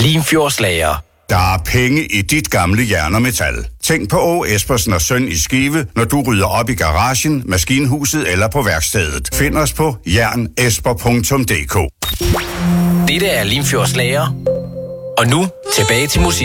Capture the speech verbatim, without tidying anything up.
Limfjordslager. Der er penge i dit gamle jern og metal. Tænk på Åge Espersen og Søn i Skive, når du rydder op i garagen, maskinhuset eller på værkstedet. Find os på jern esper punktum d k. Dette er Limfjordslager. Og nu tilbage til musik.